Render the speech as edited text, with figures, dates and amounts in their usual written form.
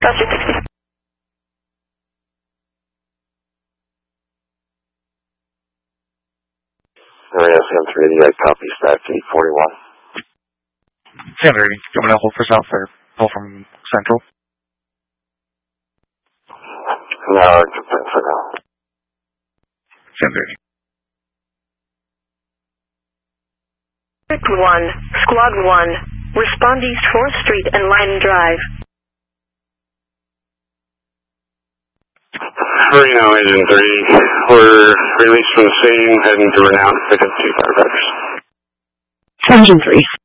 Southgate 60. Area Sam 388, copy, stack 841. Sam 380, you want me to hold for South or pull from Central? No, it's for now. Sam 380. District 1, Squad 1, respond East 4th Street and Line Drive. Reno, Engine 3, we're released from the scene, heading to Renown to pick up 2 firefighters. Engine 3,